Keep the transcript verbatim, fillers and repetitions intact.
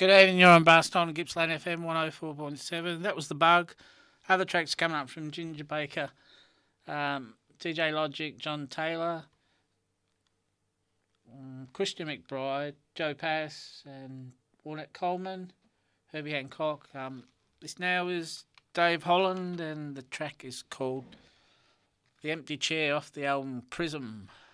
Good evening, you're on Barstow and Gippsland F M one oh four point seven. That was The Bug. Other tracks coming up from Ginger Baker, um, D J Logic, John Taylor, um, Christian McBride, Joe Pass, and Warnett Coleman, Herbie Hancock. Um, this now is Dave Holland, and the track is called The Empty Chair off the album Prism.